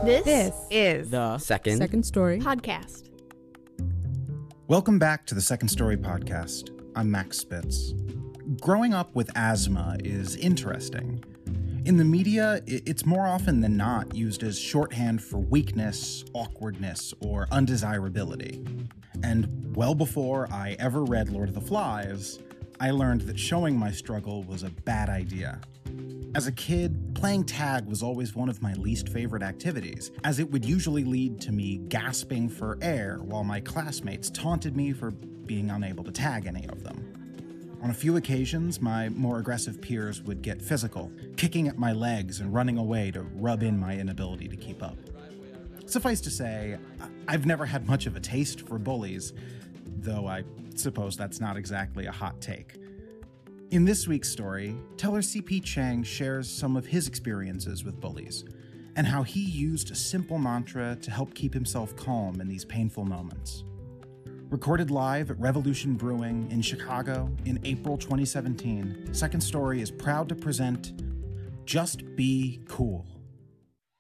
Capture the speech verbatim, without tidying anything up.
This, This is The Second. Second Story podcast. Welcome back to the Second Story podcast. I'm Max Spitz. Growing up with asthma is interesting. In the media, it's more often than not used as shorthand for weakness, awkwardness, or undesirability. And well before I ever read Lord of the Flies, I learned that showing my struggle was a bad idea. As a kid, playing tag was always one of my least favorite activities, as it would usually lead to me gasping for air while my classmates taunted me for being unable to tag any of them. On a few occasions, my more aggressive peers would get physical, kicking at my legs and running away to rub in my inability to keep up. Suffice to say, I've never had much of a taste for bullies, though I suppose that's not exactly a hot take. In this week's story, teller C P Chang shares some of his experiences with bullies, and how he used a simple mantra to help keep himself calm in these painful moments. Recorded live at Revolution Brewing in Chicago in April twenty seventeen, Second Story is proud to present Just Be Cool.